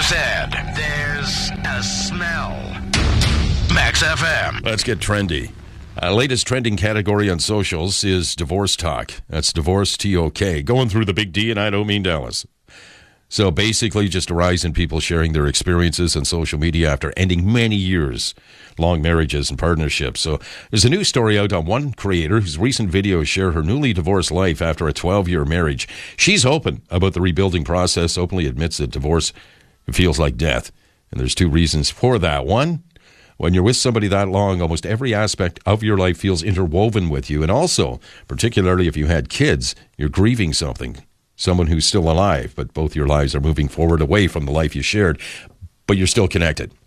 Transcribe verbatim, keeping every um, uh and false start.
said, there's a smell. Max F M. Let's get trendy. Uh, latest trending category on socials is divorce talk. That's divorce T O K. Going through the big D, and I don't mean Dallas. So basically just a rise in people sharing their experiences on social media after ending many years long marriages and partnerships. So there's a new story out on one creator whose recent videos share her newly divorced life after a twelve-year marriage. She's open about the rebuilding process, openly admits that divorce feels like death. And there's two reasons for that. One, when you're with somebody that long, almost every aspect of your life feels interwoven with you. And also, particularly if you had kids, you're grieving something. Someone who's still alive, but both your lives are moving forward away from the life you shared, but you're still connected.